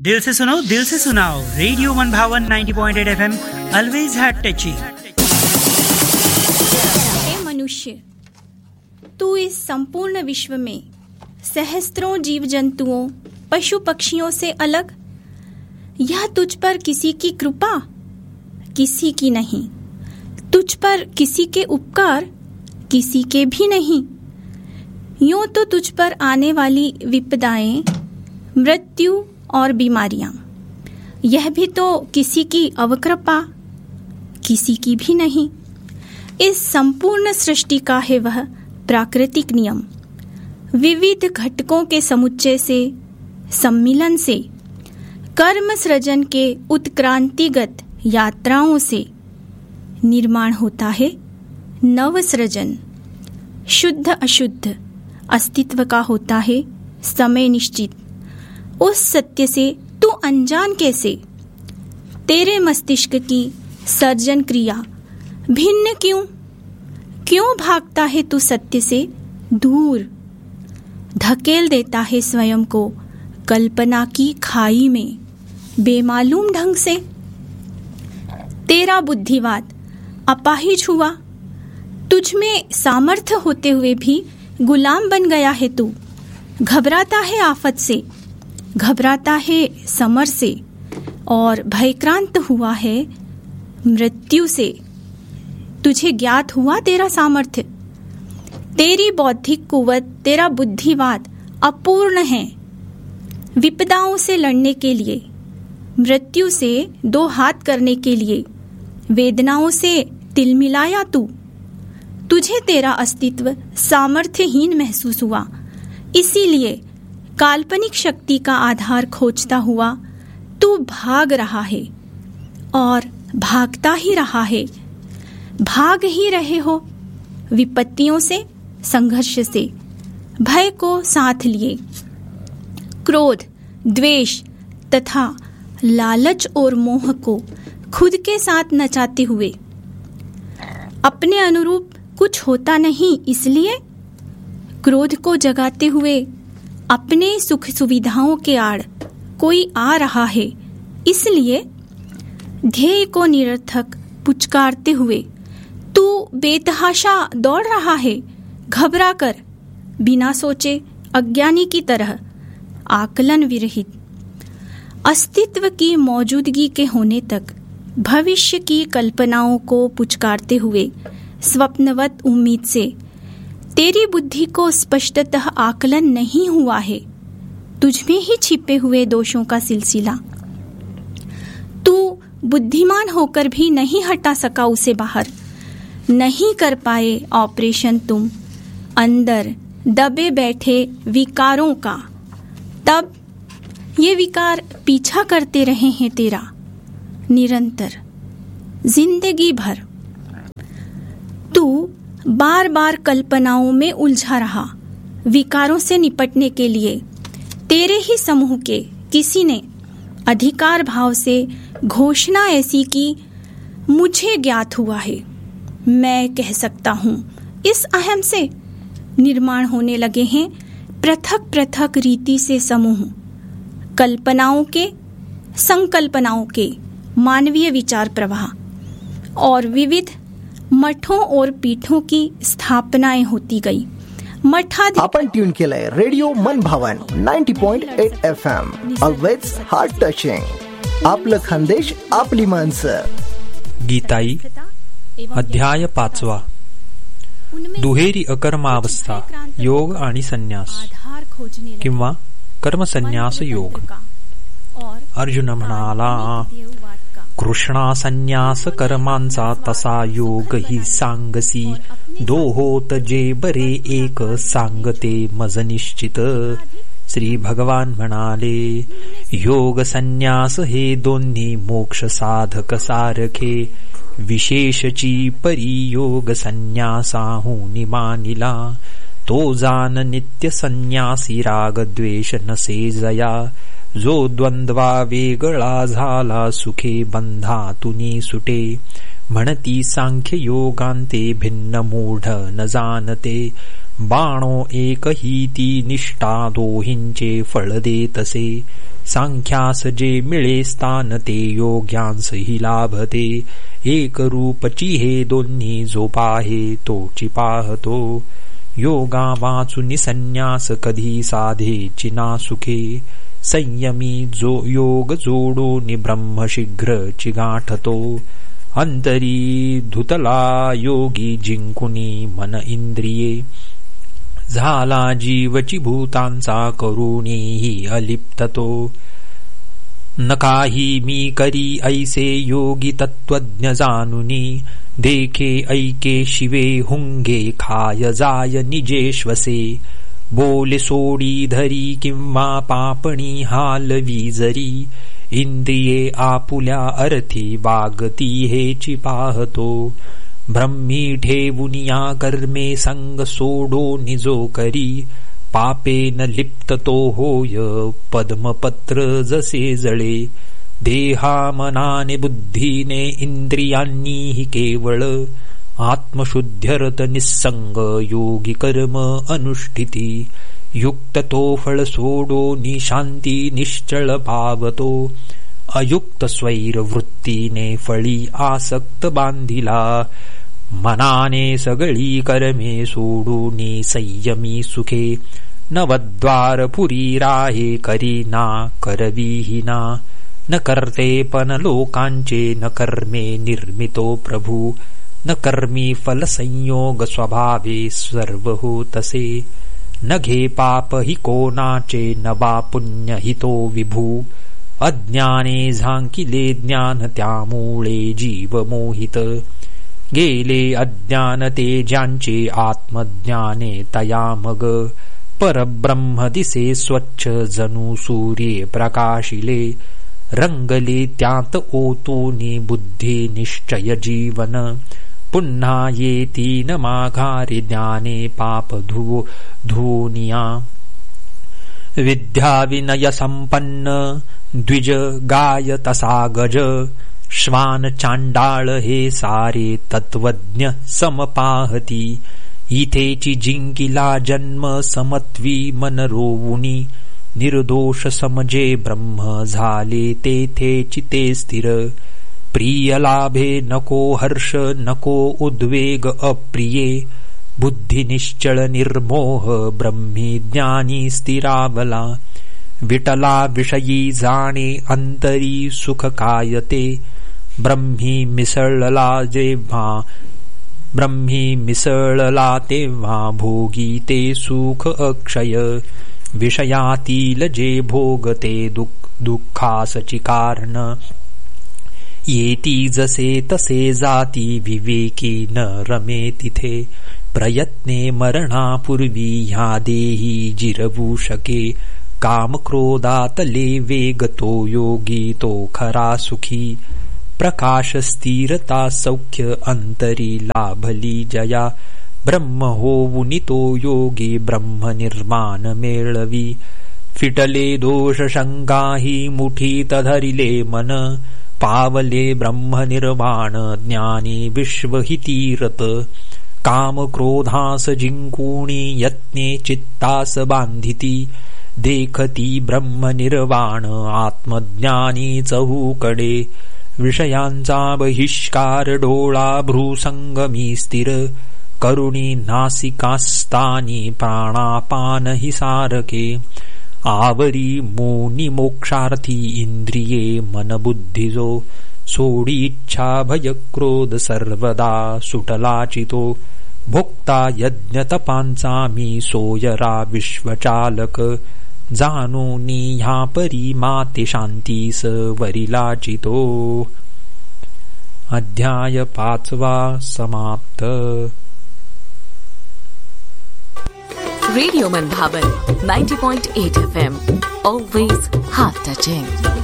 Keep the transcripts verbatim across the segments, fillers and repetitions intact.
दिल से सुनो दिल से सुनाओ, रेडियो मन भावन ninety point eight FM, always heart touching. हे मनुष्य, तू इस संपूर्ण विश्व में सहस्त्रों जीव जंतुओं, पशु पक्षियों से अलग, यह तुझ पर किसी की कृपा, किसी की नहीं। तुझ पर किसी के उपकार, किसी के भी नहीं। यूं तो तुझ पर आने वाली विपदाएं, मृत्यु और बीमारियां, यह भी तो किसी की अवकृपा, किसी की भी नहीं। इस संपूर्ण सृष्टि का है वह प्राकृतिक नियम। विविध घटकों के समुच्चय से, सम्मिलन से, कर्म सृजन के उत्क्रांतिगत यात्राओं से निर्माण होता है नव सृजन। शुद्ध अशुद्ध अस्तित्व का होता है समय निश्चित। उस सत्य से तू अनजान कैसे? तेरे मस्तिष्क की सर्जन क्रिया भिन्न क्यों? क्यों भागता है तू सत्य से दूर? धकेल देता है स्वयं को कल्पना की खाई में बेमालूम ढंग से। तेरा बुद्धिवाद अपाहिज हुआ। तुझ में सामर्थ्य होते हुए भी गुलाम बन गया है तू। घबराता है आफत से, घबराता है समर से, और भयक्रांत हुआ है मृत्यु से। तुझे ज्ञात हुआ तेरा सामर्थ्य, तेरी बौद्धिक कुवत, तेरा बुद्धिवाद अपूर्ण है विपदाओं से लड़ने के लिए, मृत्यु से दो हाथ करने के लिए। वेदनाओं से तिलमिलाया तू। तुझे तेरा अस्तित्व सामर्थ्यहीन महसूस हुआ, इसीलिए काल्पनिक शक्ति का आधार खोजता हुआ तू भाग रहा है और भागता ही रहा है। भाग ही रहे हो विपत्तियों से, संघर्ष से, भय को साथ लिए। क्रोध, द्वेष तथा लालच और मोह को खुद के साथ नचाते हुए। अपने अनुरूप कुछ होता नहीं, इसलिए क्रोध को जगाते हुए अपने सुख सुविधाओं के आड़ कोई आ रहा है, इसलिए ध्येय को निरर्थक पुचकारते हुए तू बेतहाशा दौड़ रहा है, घबरा कर, बिना सोचे, अज्ञानी की तरह, आकलन विरहित। अस्तित्व की मौजूदगी के होने तक भविष्य की कल्पनाओं को पुचकारते हुए स्वप्नवत उम्मीद से तेरी बुद्धि को स्पष्टतः आकलन नहीं हुआ है तुझमें ही छिपे हुए दोषों का सिलसिला। तू बुद्धिमान होकर भी नहीं हटा सका उसे बाहर, नहीं कर पाए ऑपरेशन तुम अंदर दबे बैठे विकारों का। तब ये विकार पीछा करते रहे हैं तेरा निरंतर, जिंदगी भर। तू बार बार कल्पनाओं में उलझा रहा। विकारों से निपटने के लिए तेरे ही समूह के किसी ने अधिकार भाव से घोषणा ऐसी की, मुझे ज्ञात हुआ है, मैं कह सकता हूँ। इस अहम से निर्माण होने लगे हैं पृथक पृथक रीति से समूह, कल्पनाओं के, संकल्पनाओं के मानवीय विचार प्रवाह, और विविध मठों और पीठों की स्थापनाएं होती गई। मठाधिकार आपण ट्यून केलंय रेडिओ मन भावन ninety point eight F M, always heart touching. आपलं खानदेश, आपली माणसं। गीताई अध्याय पाचवा, दुहेरी अकर्मावस्था, योग आणि संन्यास किंवा कर्मसन्यास योग। अर्जुन म्हणाला, कृष्णा संन्यास कर्मांचा तसा योग ही सांगसी, दोहोत जे बरे एक सांगते मज निश्चित। श्री भगवान म्हणाले, योग संन्यास हे दोन्ही मोक्ष साधक सारखे, विशेषची परी योग संन्यासाहुनी मानिला। तो जान नित्य संन्यासी राग द्वेष नसे जया, जो द्वंद्वा वेगळा झाला सुखे बंधातुनी सुटे। म्हणती सांख्य योगांते भिन्न मूढ न जाणते, बाणो एक ही ती निष्ठा दोहींचे फळ देतसे। सांख्यास जे मिळे स्थान ते योग्यांस ही लाभते. एक रूपची हे दोन्ही जो पाहे तोची पाहतो. योगा वाचुनी संन्यास कधी साधेची ना सुखे. संयमी जो योग जोडून ब्रह्म शीघ्रची गाठतो. अंतरी धुतला योगी जिंकुनी मन इंद्रिये. झाला जीवची भूतांचा करुणीही अलिप्ततो. न काही मी करी ऐसे योगी तत्वज्ञ जानुनी. देखे ऐके शिवे हुंगे खाय जाय निजेश्वसे. बोले सोडी धरी किंवा पापणी हालवी जरी. इंद्रिये आपुल्या अर्थी वागती हेची पाहतो. ब्रह्मी ठेवुनिया कर्मे संग सोडो निजो करी. पापेन लिप्ततो होय पद्मपत्र जसे जळे. देहा मनाने बुद्धीने इंद्रियांनीही केवळ. आत्मशुद्ध्यर्थ निस्संग योगी कर्म अनुष्ठिती. युक्त तो फळ सोडो निशांती निश्चळ पावतो. अयुक्त स्वैर वृत्तीने फळी आसक्त बांधिला. मनाने सगळी कर्मे सोडूनी संयमी सुखे. नवद्वार पुरी राहे करीना करविहीना. न करते पण लोकांचे न कर्मे निर्मितो प्रभू. न कर्मी फल संयोग स्वभावे सर्व होतसे. न घे पाप हि कोणाचे न बा पुण्य हितो विभू. अज्ञाने झांकिले ज्ञान त्यामुळे जीव मोहित. गेले अज्ञान ते ज्यांचे आत्मज्ञाने तया मग. परब्रह्म दिसे स्वच्छ जणू सूर्ये प्रकाशिले. रंगले त्यात ओतूनी बुद्धी निश्चय जीवन. पुन्हा येती न माघारी ज्ञाने पाप धुवो धुनिया. विद्या विनय संपन्न द्विज गाय तसा गज. श्वान चांडाळ हे सारे तत्वज्ञ समपाहती. इथेची जिंकिला जन्म समत्वी मन रोवुनी. निर्दोष समजे ब्रह्म झाले तेथेची ते स्थिर. प्रिय लाभे नको हर्ष नको उद्वेग अप्रिये. बुद्धी निश्चळ निर्मोह ब्रह्मी ज्ञानी स्थिरावला. विटला विषयी जाणे अंतरी सुख कायते. ब्रह्मी मिसळला जेव्हा ब्रह्मी मिसळला तेव्हा भोगी ते सुख अक्षय. विषयातील जे भोगते दुःख दुःखासची कारण. येती जसे तसे जाती विवेकी न रमे तिथे. प्रयत्ने मरणापूर्वी ह्या देही जिरवू शके. काम क्रोधातले वेग तो योगी तो खरा सुखी. प्रकाश स्थिरता सौख्य अंतरी लाभली जया. ब्रह्म होवुनी तो योगी ब्रह्म निर्माण मेळवी. फिटले दोष शंकाही मुठीत धरिले मन. पावले ब्रह्म निर्वाण ज्ञानी विश्वहितीरत. काम क्रोधास जिंकुणी यत्ने चित्तास बांधिती. देखती ब्रह्म निर्वाण आत्मज्ञानी चहूकडे. विषयांचा बहिष्कार डोळा भ्रूसंगमी स्थिर. करुणी नासिकास्तानी प्राणापान हि सारके. आवरी मोनी मोक्षार्थी इंद्रिये मन बुद्धिजो. सोडी इच्छा भय क्रोध सर्वदा सुटलाचितो. भोक्ता यज्ञ तपांचा मी सोयरा विश्वचालक. जाणूनी ह्या परी माते शांतीस वरिलाचितो. अध्याय पाचवा समाप्त. रेडिओ मनभावन ninety point eight F M. Always heart touching.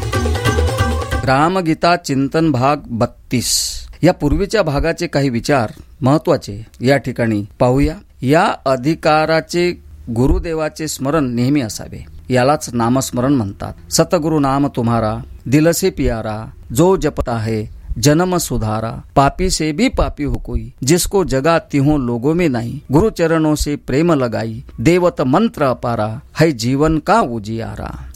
Ramgita चिंतन भाग बत्तीस या पूर्वीच्या भागाचे काही विचार महत्वाचे या ठिकाणी पाहूया. या अधिकाराचे गुरुदेवाचे स्मरण नेहमी असावे. यालाच नामस्मरण म्हणतात. सतगुरु नाम तुम्हारा दिलसे प्यारा. जो जपता है जन्म सुधारा. पापी से भी पापी हो कोई. जिसको जगा तिहों लोगों में नहीं. गुरु चरणों से प्रेम लगाई. देवत मंत्र अपारा है जीवन का उजियारा.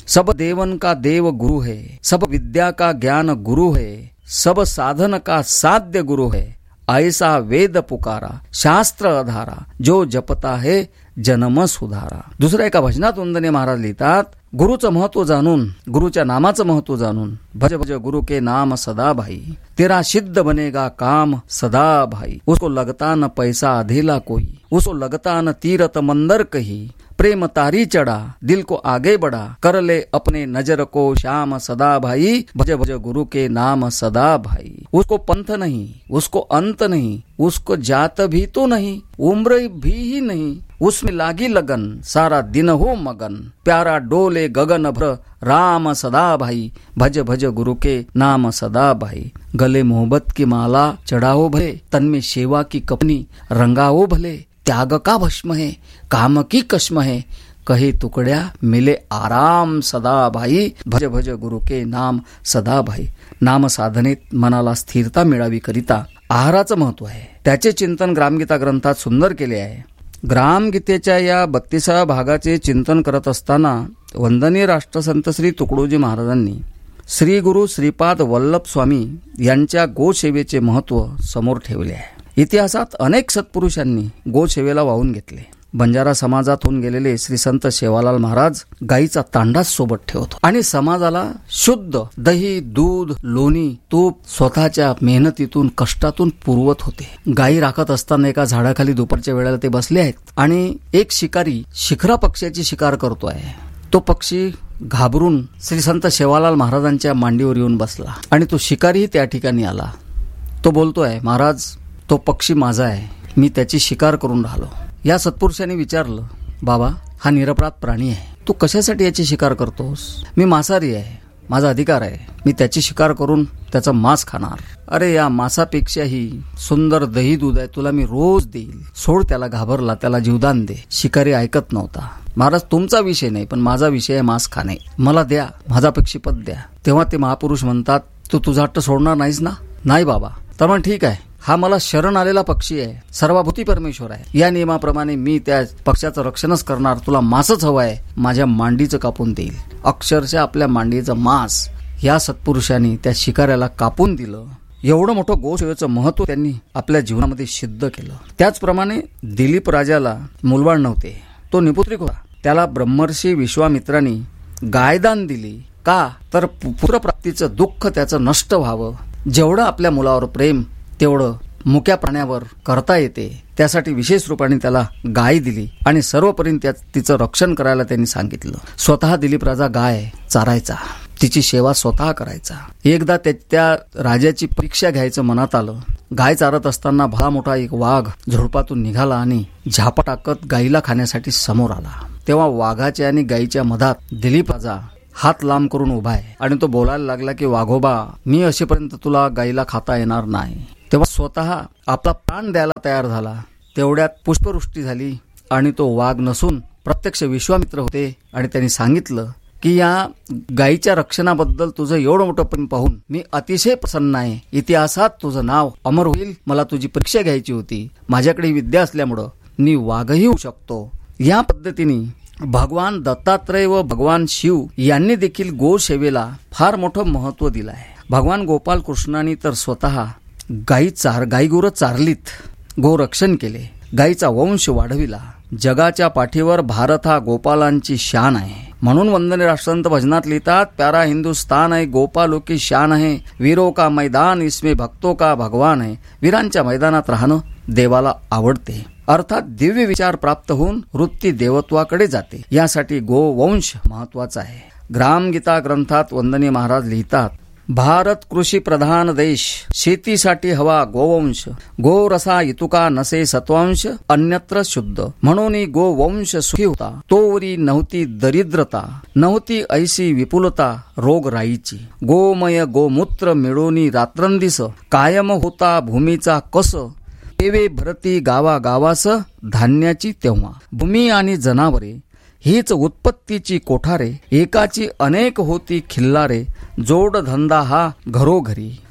सब देवन का देव गुरु है, सब विद्या का ज्ञान गुरु है, सब साधन का साध्य गुरु है, ऐसा वेद पुकारा शास्त्र अधारा, जो जपता है जन्म सुधारा. दुसऱ्या एका भजनात वंदनीय महाराज लिहितात, गुरुचं महत्व जाणून, गुरुच्या नामाचं महत्व जाणून, भज भज गुरु के नाम सदा भाई, तेरा सिद्ध बनेगा काम सदा भाई. उसको लगता न पैसा अधेला कोई, उसको लगता न तीरथ मंदर कही, प्रेम तारी चढ़ा दिल को आगे बढ़ा, कर ले अपने नजर को श्याम सदा भाई, भज भज गुरु के नाम सदा भाई. उसको पंथ नहीं, उसको अंत नहीं, उसको जात भी तो नहीं, उम्र भी ही नहीं, उसमें लागी लगन, सारा दिन हो मगन, प्यारा डोले गगन भ्र राम सदा भाई, भज भज गुरु के नाम सदा भाई. गले मोहब्बत की माला चढ़ाओ भले, तन में सेवा की कपनी रंगाओ भले, त्याग का भस्म है काम की कश्म है, कहे तुकड्या मिले आराम सदा भाई, भज भज गुरु के नाम सदा भाई. नाम साधनेत मनाला स्थिरता मिळावी करिता आहाराचं महत्व आहे. त्याचे चिंतन ग्रामगीता ग्रंथात सुंदर केले आहे. ग्रामगीतेच्या या बत्तीसाव्या भागाचे चिंतन करत असताना वंदनीय राष्ट्रसंत श्री तुकडोजी महाराजांनी श्री गुरु श्रीपाद वल्लभ स्वामी यांच्या गोसेवेचे महत्व समोर ठेवले आहे. इतिहासात अनेक सत्पुरुषांनी गोसेवेला वाहून घेतले. बंजारा समाजात होऊन गेलेले श्री संत सेवालाल महाराज गाईचा तांडाच सोबत ठेवत आणि समाजाला शुद्ध दही, दूध, लोणी, तूप स्वतःच्या मेहनतीतून कष्टातून पुरवत होते. गाई राखत असताना एका झाडाखाली दुपारच्या वेळेला ते बसले आहेत आणि एक शिकारी शिखरा पक्ष्याची शिकार करतोय. तो पक्षी घाबरून श्री संत सेवालाल महाराजांच्या मांडीवर येऊन बसला आणि तो शिकारीही त्या ठिकाणी आला. तो बोलतोय, महाराज तो पक्षी माझा आहे, मी त्याची शिकार करून राहिलो. या सत्पुरुषांनी विचारलं, बाबा हा निरपराध प्राणी आहे, तू कशासाठी याची शिकार करतोस? मी मांसाहारी आहे, माझा अधिकार आहे, मी त्याची शिकार करून त्याचं मांस खाणार. अरे या मांसापेक्षाही सुंदर दही दूध आहे, तुला मी रोज देईल, सोड त्याला. घाबरला, त्याला जीवदान दे. शिकारी ऐकत नव्हता. महाराज तुमचा विषय नाही, पण माझा विषय आहे मांस खाणे, मला द्या, माझा पक्षीपद द्या. तेव्हा ते महापुरुष म्हणतात, तू तुझा हट्ट सोडणार नाहीस ना? नाही बाबा. तर मग ठीक आहे, हा मला शरण आलेला पक्षी आहे, सर्वभूती परमेश्वर आहे, या नियमाप्रमाणे मी त्या पक्षाचं रक्षणच करणार, तुला मांसच हवं आहे, माझ्या मांडीचं कापून देईल. अक्षरशः आपल्या मांडीचं मांस या सत्पुरुषांनी त्या शिकाऱ्याला कापून दिलं. एवढं मोठं गोसेवेचं महत्व त्यांनी आपल्या जीवनामध्ये सिद्ध केलं. त्याचप्रमाणे दिलीप राजाला मुलबाळ नव्हते, तो निपुत्रिक होता. त्याला ब्रह्मर्षी विश्वामित्रांनी गायदान दिली. का तर पुत्रप्राप्तीचं दुःख त्याचं नष्ट व्हावं. जेवढं आपल्या मुलावर प्रेम तेवढं मुक्या प्राण्यावर करता येते, त्यासाठी विशेष रूपाने त्याला गाय दिली आणि सर्वपर्यंत तिचं रक्षण करायला त्यांनी सांगितलं. स्वतः दिलीप राजा गाय चारायचा, तिची सेवा स्वतः करायचा. एकदा त्या राजाची परीक्षा घ्यायचं मनात आलं. गाय चारत असताना भला मोठा एक वाघ झुडपातून निघाला आणि झापा टाकत गाईला खाण्यासाठी समोर आला. तेव्हा वाघाच्या आणि गाईच्या मधात दिलीप राजा हात लांब करून उभा आहे आणि तो बोलायला लागला की, वाघोबा मी असेपर्यंत तुला गाईला खाता येणार नाही. तेव्हा स्वतः आपला प्राण द्यायला तयार झाला. तेवढ्यात पुष्पवृष्टी झाली आणि तो वाघ नसून प्रत्यक्ष विश्वामित्र होते आणि त्यांनी सांगितलं की, या गाईच्या रक्षणाबद्दल तुझं एवढं मोठं प्रेम पाहून मी अतिशय प्रसन्न आहे. इतिहासात तुझं नाव अमर होईल. मला तुझी परीक्षा घ्यायची होती. माझ्याकडे विद्या असल्यामुळं मी वाघही होऊ शकतो. या पद्धतीने भगवान दत्तात्रय व भगवान शिव यांनी देखील गोसेवेला फार मोठं महत्व दिलं आहे. भगवान गोपाल कृष्णांनी तर स्वतः गाई चार गाईगुरं चारलीत, गोरक्षण केले, गाईचा वंश वाढविला. जगाच्या पाठीवर भारत हा गोपालांची शान आहे. म्हणून वंदनीय राष्ट्रसंत भजनात लिहितात, प्यारा हिंदुस्तान है गोपालों की शान है, वीरों का मैदान इसमें भक्तों का भगवान है. वीरांच्या मैदानात राहणं देवाला आवडते. अर्थात दिव्य विचार प्राप्त होऊन वृत्ती देवत्वाकडे जाते. यासाठी गोवंश महत्वाचा आहे. ग्रामगीता ग्रंथात वंदनीय महाराज लिहितात, भारत कृषी प्रधान देश, शेतीसाठी हवा गोवंश, गोरसा इतुका नसे सत्वांश, अन्यत्र शुद्ध. म्हणून गोवंश सुखी होता, तोवरी नव्हती दरिद्रता, नव्हती ऐशी विपुलता रोग राईची. गोमय गोमूत्र मिळवणी रात्रंदिस, कायम होता भूमीचा कस, तेवे भरती गावा गावास धान्याची तेव्हा. भूमी आणि जनावरे हीच उत्पत्तीची कोठारे, एकाची अनेक होती खिल्लारे, जोड धंदा हा घरोघरी.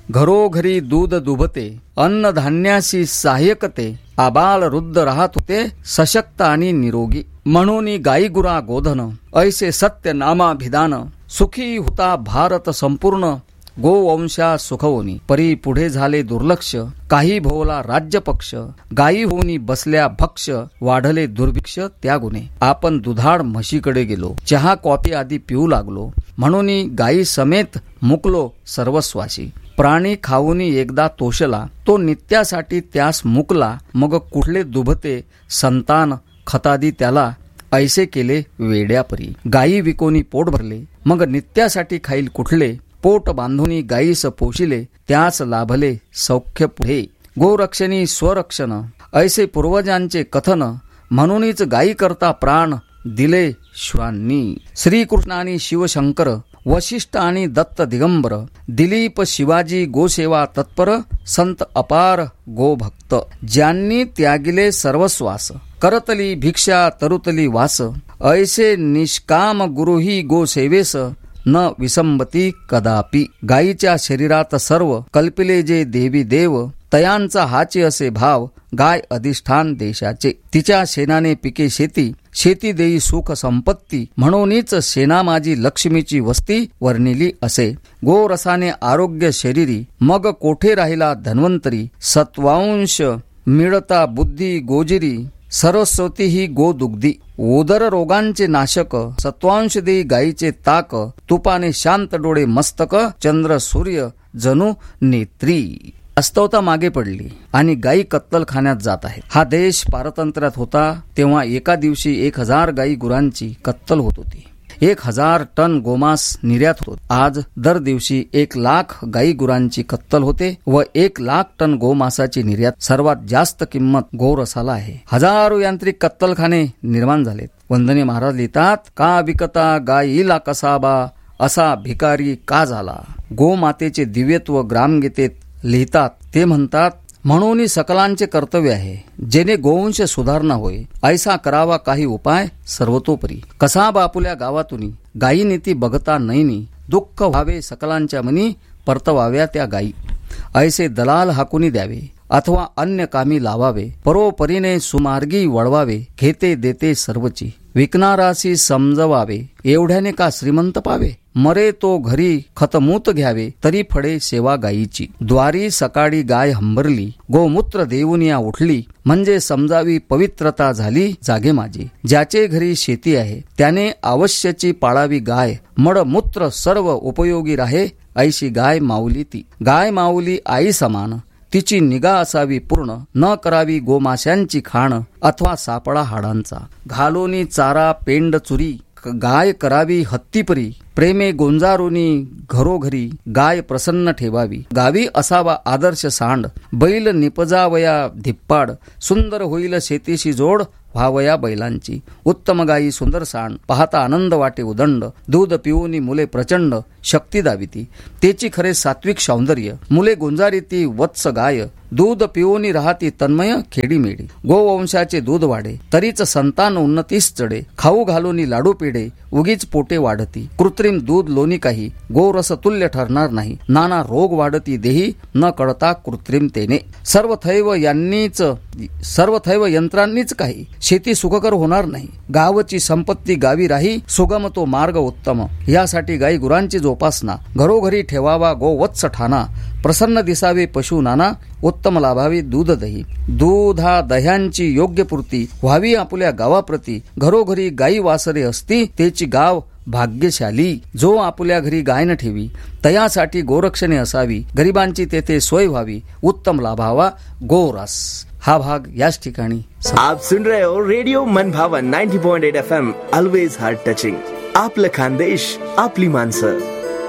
घरोघरी दूध दुभते, अन्नधान्याशी सहाय्यकते, आबाल वृद्ध राहत होते सशक्त आणि निरोगी. म्हणून गाई गुरा गोधन, ऐसे सत्य नामाभिधान, सुखी होता भारत संपूर्ण, गोवंशा सुखवोनी. परी पुढे झाले दुर्लक्ष, काही भोवला राज्य पक्ष, गायी होऊनी बसल्या भक्ष, वाढले दुर्भिक्ष त्या गुणे. आपण दुधाळ म्हशीकडे गेलो, चहा कॉफी आदी पिऊ लागलो, म्हणून गायी समेत मुकलो सर्वस्वाशी. प्राणी खाऊनी एकदा तोषला, तो नित्यासाठी त्यास मुकला, मग कुठले दुभते संतान खतादी त्याला, ऐसे केले वेड्यापरी. गायी विकोनी पोट भरले, मग नित्यासाठी खाईल कुठले, पोट बांधुनी गायीस पोशिले, त्यास लाभले सौख्य पुढे. गोरक्षणी स्वरक्षण, ऐसे पूर्वजांचे कथन, म्हणूनच गायी करता प्राण दिले श्वांनी. श्रीकृष्ण आणि शिवशंकर, वशिष्ठ आणि दत्त दिगंबर, दिलीप शिवाजी गोसेवा तत्पर, संत अपार गोभक्त. ज्यांनी त्यागिले सर्वस्वास, करतली भिक्षा तरुतली वास, ऐसे निष्काम गुरुही गोसेवेस, न विसंबती कदापि. गायीच्या शरीरात सर्व कल्पिले जे देवी देव, तयांचा हाचे असे भाव, गाय अधिष्ठान देशाचे. तिच्या शेणाने पिके शेती, शेती देई सुख संपत्ती, म्हणूनच शेणा माझी लक्ष्मीची वस्ती वर्णिली असे. गोरसाने आरोग्य शरीरी, मग कोठे राहिला धन्वंतरी, सत्वांश मिळता बुद्धी गोजिरी, सरस्वती ही गोदुग्धी. उदर रोगांचे नाशक, सत्वांश देई गायीचे ताक, तुपाने शांत डोळे मस्तक, चंद्र सूर्य जणू नेत्री. अस्तवता मागे पडली आणि गायी कत्तलखान्यात जात आहेत. हा देश पारतंत्र्यात होता तेव्हा एका दिवशी एक हजार गायी गुरांची कत्तल होत होती. एक हजार टन गोमांस निर्यात होत. आज दर दिवशी एक लाख गायी गुरांची कत्तल होते व एक लाख टन गोमांसाची निर्यात. सर्वात जास्त किंमत गोरसाला आहे. हजारो यांत्रिक कत्तलखाने निर्माण झालेत. वंदनीय महाराज लिहितात, का विकता गायीला कसाबा, असा भिकारी का झाला. गोमातेचे दिव्यत्व ग्रामगीतेत लिहितात. ते म्हणतात, म्हणून सकलांचे कर्तव्य आहे, जेणे गोवंश सुधारणा होय, ऐसा करावा काही उपाय सर्वतोपरी. कसा बापुल्या गावातून गायी नीती बघता नैनी, दुःख व्हावे सकलांच्या मनी, परतवाव्या त्या गायी. ऐसे दलाल हाकुनी द्यावे अथवा अन्य कामी लावावे, परोपरीने सुमार्गी वळवावे, घेते देते सर्वची, विकणारासी समजवावे, एवढ्याने का श्रीमंत पावे. मरे तो घरी खतमूत घ्यावे, तरी फडे सेवा गायीची. द्वारी सकाळी गाय हंबरली, गोमूत्र देऊन या उठली, म्हणजे समजावी पवित्रता झाली जागे माझी. ज्याचे घरी शेती आहे त्याने अवश्यची पाळावी गाय, मड मूत्र सर्व उपयोगी राहे, ऐशी गाय माऊली ती. गाय माऊली आई समान, तिची निगा असावी पूर्ण, न करावी गोमाशांची खाण अथवा सापळा हाडांचा. घालोनी चारा पेंड चुरी, गाय करावी हत्तीपरी, प्रेमे गोंजारोनी घरोघरी, गाय प्रसन्न ठेवावी. गावी असावा आदर्श सांड, बैल निपजावया धिप्पाड, सुंदर होईल शेतीशी जोड, व्हावया बैलांची. उत्तम गायी सुंदर सांड, पाहता आनंद वाटे उदंड, दूध पिऊनी मुले प्रचंड, शक्ती दाविती. तेची खरे सात्विक सौंदर्य, मुले गुंजारीती वत्स गाय, दूध पिऊनी राहती तन्मय खेडीमेडी. गोवंशाचे दूध वाढे, तरीच संतान उन्नतीस चढे, खाऊ घालूनी लाडू पेढे, उगीच पोटे वाढती. कृत्रिम दूध लोणी काही, गोरस तुल्य ठरणार नाही, नाना रोग वाढती देही, न कळता कृत्रिमतेने. सर्व थैव यांनीच सर्व थैव यंत्रांनीच काही, शेती सुखकर होणार नाही. गावची संपत्ती गावी राही, सुगम तो मार्ग उत्तम. यासाठी गाई गुरांची जोपासना, घरोघरी ठेवावा गोवत्स ठाणा, प्रसन्न दिसावे पशु नाना, उत्तम लाभावी दूध दही. दूधा दह्यांची योग्य पूर्ती व्हावी आपल्या गावाप्रती, घरोघरी गाई वासरे असती, तेची गाव भाग्यशाली. जो आपल्या घरी गाय न ठेवी, तयासाठी गोरक्षणे असावी, गरिबांची तेथे सोय व्हावी, उत्तम लाभावा गोरस. हा भाग याच ठिकाणी. आप सुन रहे हो रेडिओ मन भावन ninety point eight F M, always heart touching. आपलं खानदेश आपली माणसं.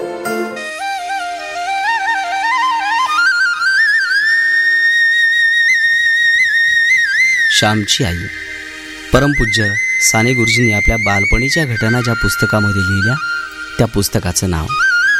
श्यामची आई. परमपूज्य साने गुरुजींनी आपल्या बालपणीच्या घटना ज्या पुस्तकामध्ये लिहिल्या, त्या पुस्तकाचं नाव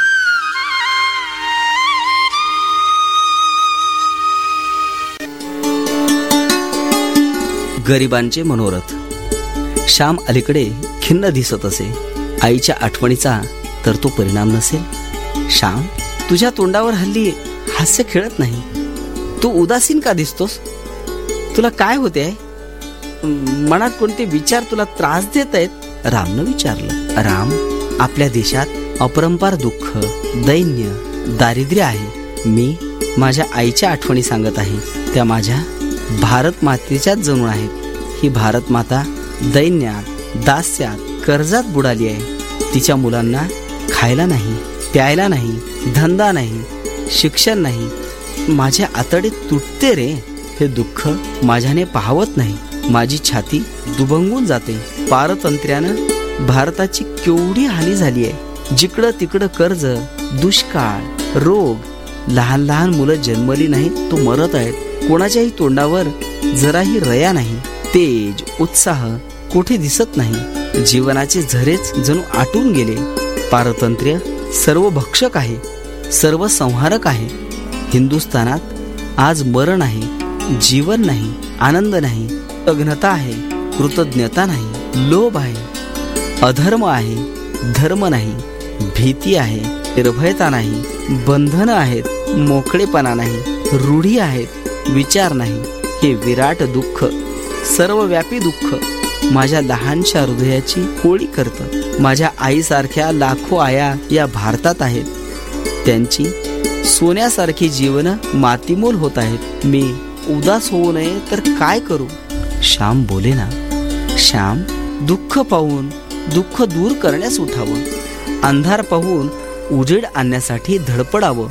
गरिबांचे मनोरथ. श्याम अलीकडे खिन्न दिसत असे. आईच्या आठवणीचा तर तो परिणाम नसेल. श्याम, तुझ्या तोंडावर हल्ली हास्य खेळत नाही. तू उदासीन का दिसतोस? तुला काय होते आहे? मनात कोणते विचार तुला त्रास देत आहेत? रामनं विचारलं. राम, आपल्या देशात अपरंपार दुःख, दैन्य, दारिद्र्य आहे. मी माझ्या आईच्या आठवणी सांगत आहे. त्या माझ्या भारत मातेच्याच जणू आहेत. ही भारत माता दैन्यात, दास्यात, कर्जात बुडाली आहे. तिच्या मुलांना खायला नाही, प्यायला नाही, धंदा नाही, शिक्षण नाही. माझ्या आतडे तुटते रे. हे दुःख माझ्याने पाहवत नाही. माझी छाती दुभंगून जाते. पारतंत्र्यानं भारताची केवढी हानी झाली आहे. जिकडं तिकडं कर्ज, दुष्काळ, रोग, लहान लहान मुलं जन्मली नाही तो मरत आहेत. कोणाच्याही तोंडावर जराही रया नाही. तेज, उत्साह कुठे दिसत नाही. जीवनाचे झरेच जणू आटून गेले. पारतंत्र्य सर्व भक्षक आहे, सर्व संहारक आहे. हिंदुस्थानात आज मरण आहे, जीवन नाही, आनंद नाही, अग्नता आहे, कृतज्ञता नाही, लोभ आहे, अधर्म आहे, धर्म नाही, भीती आहे, निर्भयता नाही, बंधनं आहेत, मोकळेपणा नाही, रूढी आहेत, विचार नाही. हे विराट दुःख, सर्वव्यापी दुःख माझ्या लहानशा हृदयाची होळी करतं. माझ्या आईसारख्या लाखो आया या भारतात आहेत. त्यांची सोन्यासारखी जीवन मातीमोल होत आहेत. मी उदास होऊ नये तर काय करू? श्याम बोले ना. श्याम, दुःख पाहून दुःख दूर करण्यास उठावं. अंधार पाहून उजेड आणण्यासाठी धडपडावं.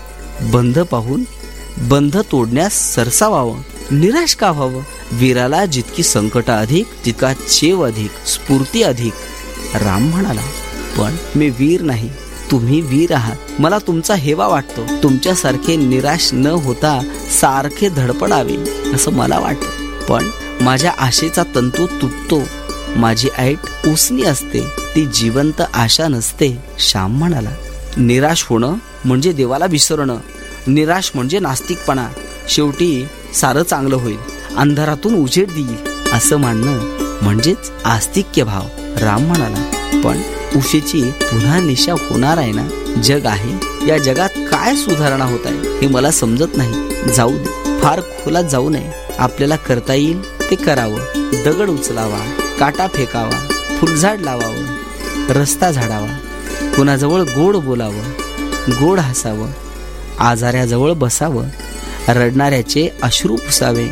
बंध पाहून बंध तोडण्यास सरसावावं. निराश का व्हावं? वीराला जितकी संकट अधिक तितका चेव अधिक, स्फूर्ती अधिक. राम म्हणाला, पण मी वीर नाही, तुम्ही वीर आहात. मला तुमचा हेवा वाटतो. तुमच्यासारखे निराश न होता सारखे धडपडावे असं मला वाटतं. पण माझ्या आशेचा तंतू तुटतो. माझी ऐट उसनी असते, ती जिवंत आशा नसते. श्याम म्हणाला, निराश होणं म्हणजे देवाला विसरणं. निराश म्हणजे नास्तिकपणा. शेवटी सारं चांगलं होईल, अंधारातून उजेड देईल असं मानणं म्हणजेच आस्तिक्य भाव. राम म्हणाला, पण उशीची पुन्हा निशा होणार आहे ना. जग आहे, या जगात काय सुधारणा होत आहे हे मला समजत नाही. जाऊ दे, फार खोलात जाऊ नये. आपल्याला करता येईल ते करावं. दगड उचलावा, काटा फेकावा, फुलझाड लावावं, रस्ता झाडावा, कुणाजवळ गोड बोलावं, गोड हसावं, आजाऱ्याजवळ बसावं, रडणाऱ्याचे अश्रू पुसावे.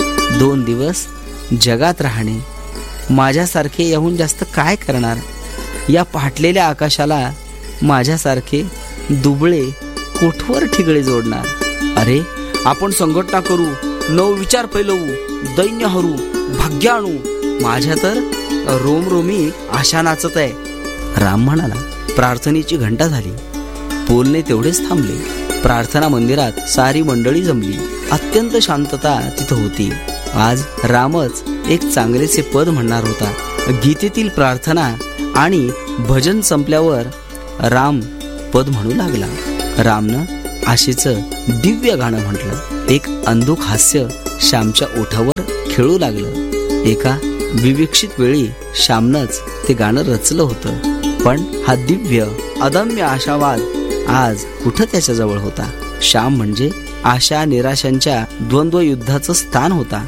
दोन दिवस जगात राहणे. माझ्यासारखे याहून जास्त काय करणार? या फाटलेल्या आकाशाला माझ्यासारखे दुबळे कोठवर ठिगळे जोडणार? अरे, आपण संघटना करू, नवविचार फैलवू, दैन्य हरू, भाग्य आणू. माझ्या तर रोमरोमी आशा नाचत आहे. राम म्हणाला. प्रार्थनेची घंटा झाली. बोलणे तेवढेच थांबले. प्रार्थना मंदिरात सारी मंडळी जमली. अत्यंत शांतता तिथं होती. आज रामच एक चांगलेचे पद म्हणणार होता. गीतेतील प्रार्थना आणि भजन संपल्यावर राम पद म्हणू लागला. रामनं आशेचं दिव्य गाणं म्हटलं. एक अंधुक हास्य श्यामच्या ओठावर खेळू लागलं. एका विवेक्षित वेळी श्यामनंच ते गाणं रचलं होतं. पण हा दिव्य अदम्य आशावाद आज कुठं त्याच्याजवळ होता? श्याम म्हणजे आशा निराशांच्या द्वंद्व युद्धाचं स्थान होता.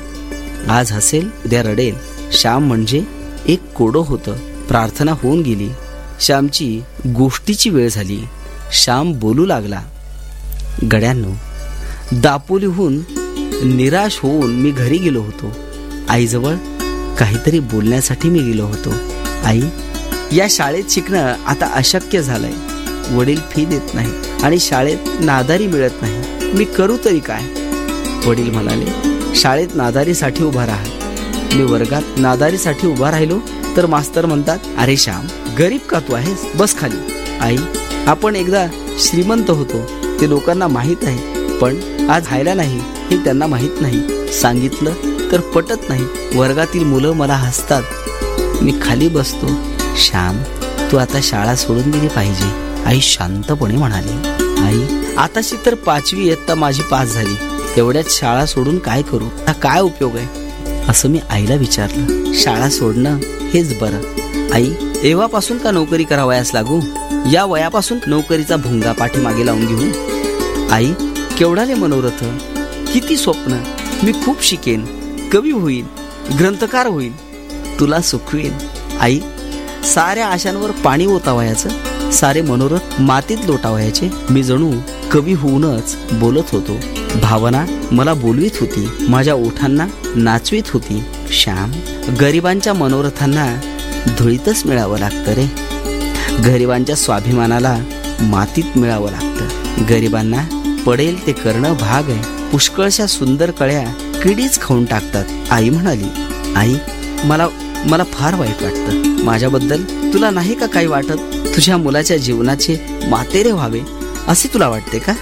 आज हसेल, उद्या रडेल. श्याम म्हणजे एक कोडं होतं. प्रार्थना होऊन गेली. श्यामची गोष्टीची वेळ झाली. श्याम बोलू लागला. गड्यांनो, दापोलीहून निराश होऊन मी घरी गेलो होतो. आईजवळ काहीतरी बोलण्यासाठी मी गेलो होतो. आई, या शाळेत शिकणं आता अशक्य झालंय. वडील फी देत नाही आणि शाळेत नादारी मिळत नाही. मी करू तरी काय? वडील म्हणाले, शाळेत नादारीसाठी उभा राहा. मी वर्गात नादारीसाठी उभा राहिलो तर मास्तर म्हणतात, अरे श्याम, गरीब का तू आहेस? बस खाली. आई, आपण एकदा श्रीमंत होतो ते लोकांना माहीत आहे, पण आज खायला नाही हे त्यांना माहीत नाही. सांगितलं तर पटत नाही. वर्गातील मुलं मला हसतात. मी खाली बसतो. श्याम, तू आता शाळा सोडून दिली पाहिजे. आई शांतपणे म्हणाली. आई, आताशी तर पाचवी इयत्ता माझी पास झाली. तेवढ्यात शाळा सोडून काय करू? हा काय उपयोग आहे? असं मी आईला विचारलं. शाळा सोडणं हेच बरं. आई, एव्हापासून का नोकरी करावयास लागू? या वयापासून नोकरीचा भुंगा पाठीमागे लावून घेऊ. आई, केवढाले मनोरथ, किती स्वप्न. मी खूप शिकेन, कवी होईल, ग्रंथकार होईल, तुला सुखवेन. आई, साऱ्या आशांवर पाणी ओतावयाचं, सारे मनोरथ मातीत लोटावयाचे. मी जणू कवी होऊनच बोलत होतो. भावना मला बोलवीत होती, माझ्या ओठांना नाचवीत होती. श्याम, गरिबांच्या मनोरथांना धुळीतच मिळावं लागतं रे. गरिबांच्या स्वाभिमानाला मातीत मिळावं लागतं. गरिबांना पडेल ते करणं भाग आहे. पुष्कळशा सुंदर कळ्या किडीच खाऊन टाकतात. आई म्हणाली, आई, मला मला फार वाईट वाटतं. माझ्याबद्दल तुला नाही का काही वाटत? तुझ्या मुलाच्या जीवनाचे मातेरे व्हावे असे तुला वाटते का?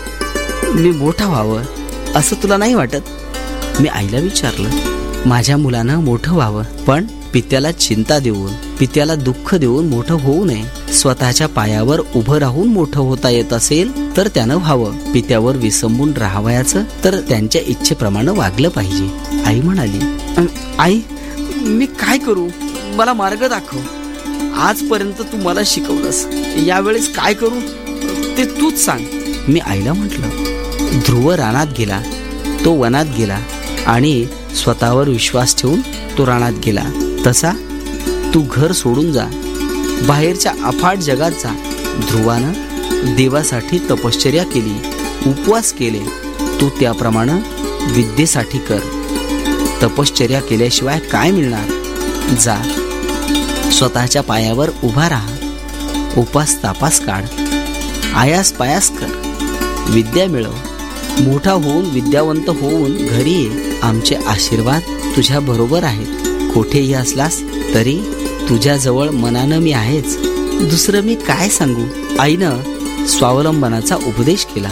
मी मोठा व्हावं असं तुला नाही वाटत? मी आईला विचारलं. माझ्या मुलानं मोठं व्हावं, पण पित्याला चिंता देऊन, पित्याला दुःख देऊन मोठं होऊ नये. स्वतःच्या पायावर उभं राहून मोठं होता येत असेल तर त्यानं व्हावं. पित्यावर विसंबून राहावयाचं तर त्यांच्या इच्छेप्रमाणे वागलं पाहिजे. आई म्हणाली, आई, मी काय करू? मला मार्ग दाखव. आजपर्यंत तू मला शिकवलंस, यावेळेस काय करू ते तूच सांग. मी आईला म्हटलं, ध्रुव रानात गेला, तो वनात गेला आणि स्वतःवर विश्वास ठेवून तो रानात गेला. तसा तू घर सोडून जा, बाहेरच्या अफाट जगात जा. ध्रुवानं देवासाठी तपश्चर्या केली, उपवास केले. तू त्याप्रमाणे विद्येसाठी कर. तपश्चर्या केल्याशिवाय काय मिळणार? जा, स्वतःच्या पायावर उभा राहा, उपास तापास काढ, आयास पायास कर, विद्या मिळव. मोठा होऊन विद्यावंत होऊन घरी ये. आमचे आशीर्वाद तुझ्या बरोबर आहेत. कोठेही असलास तरी तुझ्याजवळ मनानं मी आहेच. दुसरं मी काय सांगू? आईनं स्वावलंबनाचा उपदेश केला.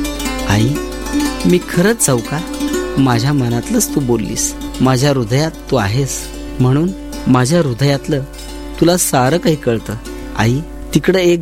आई, मी खरंच जाऊ का? माझ्या मनातलंच तू बोललीस, माझ्या हृदयात तू आहेस, म्हणून माझ्या हृदयातलं तुला सारं काही कळतं. आई, तिकडं एक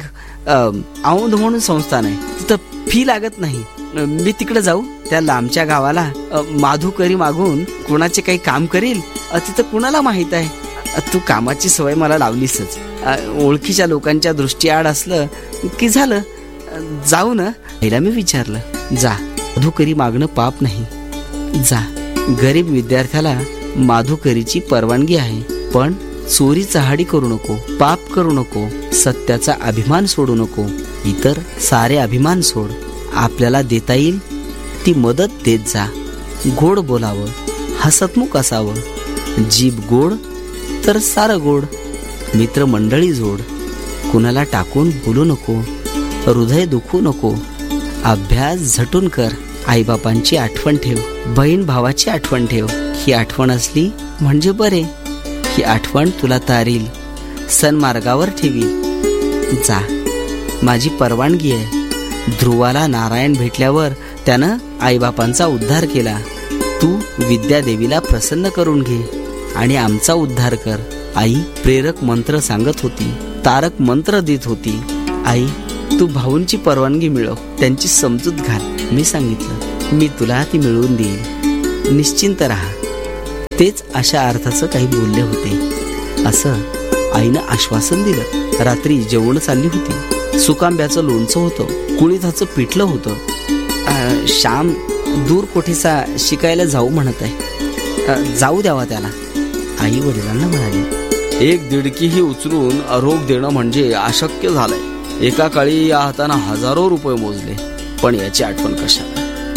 औंध म्हणून संस्थान आहे, तिथं फी लागत नाही. मी तिकडे जाऊ? त्या लांबच्या गावाला माधुकरी मागून कोणाचे काही काम करील? तिथं कुणाला माहित आहे? तू कामाची सवय मला लावलीसच. ओळखीच्या लोकांच्या दृष्टीआड असलं की झालं. जाऊ ना? आईला मी विचारलं. जा, माधुकरी मागणं पाप नाही. जा, गरीब विद्यार्थ्याला माधुकरीची परवानगी आहे, पण चोरी चहाडी करू नको, पाप करू नको, सत्याचा अभिमान सोडू नको. इतर सारे अभिमान सोड. आपल्याला देता येईल ती मदत देत जा. गोड बोलावं, हसतमुख असावं. जीभ गोड तर सारं गोड. मित्रमंडळी जोड. कुणाला टाकून बोलू नको, हृदय दुखू नको. अभ्यास झटून कर. आईबापांची आठवण ठेव, बहीण भावाची आठवण ठेव. ही आठवण असली म्हणजे बरे. ही आठवण तुला तारील, सन्मार्गावर ठेवील. जा, माझी परवानगी आहे. ध्रुवाला नारायण भेटल्यावर त्यानं आईबापांचा उद्धार केला. तू विद्यादेवीला प्रसन्न करून घे आणि आमचा उद्धार कर. आई प्रेरक मंत्र सांगत होती, तारक मंत्र देत होती. आई, तू भाऊंची परवानगी मिळव, त्यांची समजूत घाल. मी सांगितलं, मी तुला ती मिळवून देईल, निश्चिंत राहा. तेच अशा अर्थाचं काही बोलले होते असं आईनं आश्वासन दिलं. रात्री जेवण चालली होती. सुकांब्याचं लोणचं होतं, कुळीथाचं पिठलं होतं. श्याम दूर कोठेसा शिकायला जाऊ म्हणत आहे. जाऊ द्यावा त्याला. आई वडिलांना म्हणाली, एक दिडकीही उचलून आरोग्य देणं म्हणजे अशक्य झालंय. एका काळी या हाताने हजारो रुपये मोजले, पण याची आठवण कशाला?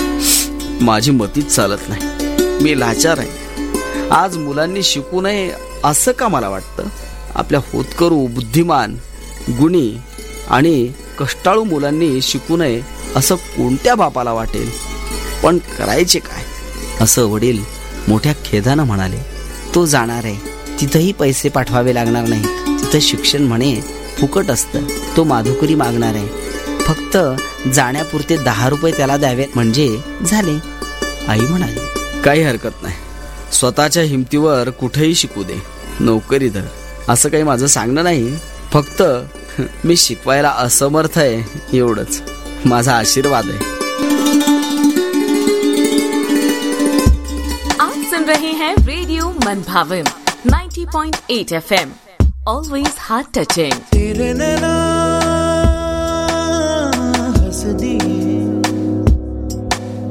माझी मतीच चालत नाही. मी लाचार आहे. आज मुलांनी शिकू नये असं का मला वाटतं? आपल्या होतकरू, बुद्धिमान, गुणी आणि कष्टाळू मुलांनी शिकू नये असं कोणत्या बापाला वाटेल? पण करायचे काय? असं वडील मोठ्या खेदानं म्हणाले. तो जाणार आहे, तिथंही पैसे पाठवावे लागणार नाहीत. तिथं शिक्षण म्हणे फुकट असतं. तो माधुकरी मागणार आहे, फक्त जाण्यापुरते दहा रुपये त्याला द्यावे म्हणजे झाले. आई म्हणाली, काही हरकत नाही. स्वतःच्या हिमतीवर कुठेही शिकू दे, नोकरी धर. असं काही माझं सांगणं नाही. फक्त मी शिकवायला असमर्थ आहे एवढंच. माझा आशीर्वाद आहे. आप सुन रहे हैं रेडियो मनभावन ninety point eight F M. Always heart touching. तेरे नैना हंस दिए,